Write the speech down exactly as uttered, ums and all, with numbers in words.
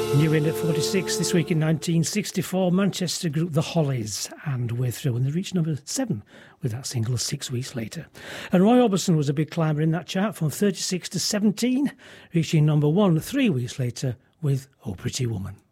New in at forty-six this week in nineteen sixty-four, Manchester group The Hollies, and we're through, and they reached number seven with that single six weeks later. And Roy Orbison was a big climber in that chart from thirty-six to seventeen, reaching number one three weeks later with Oh Pretty Woman.